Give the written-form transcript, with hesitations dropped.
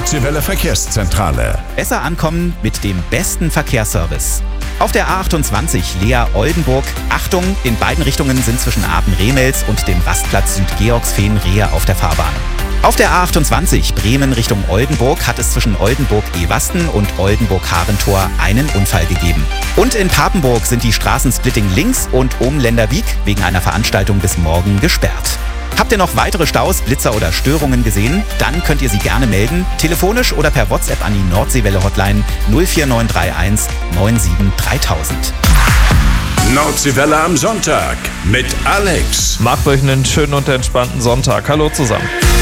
Nordseewelle Verkehrszentrale. Besser ankommen mit dem besten Verkehrsservice. Auf der A28 Leer-Oldenburg. Achtung, in beiden Richtungen sind zwischen Apen-Remels und dem Rastplatz Südgeorgsfehn Rehe auf der Fahrbahn. Auf der A28 Bremen Richtung Oldenburg hat es zwischen Oldenburg-Ewasten und Oldenburg-Harentor einen Unfall gegeben. Und in Papenburg sind die Straßen Splitting links und Obenländer-Wiek wegen einer Veranstaltung bis morgen gesperrt. Habt ihr noch weitere Staus, Blitzer oder Störungen gesehen? Dann könnt ihr sie gerne melden, telefonisch oder per WhatsApp an die Nordseewelle-Hotline 04931 97 3000. Nordseewelle am Sonntag mit Alex. Macht euch einen schönen und entspannten Sonntag. Hallo zusammen.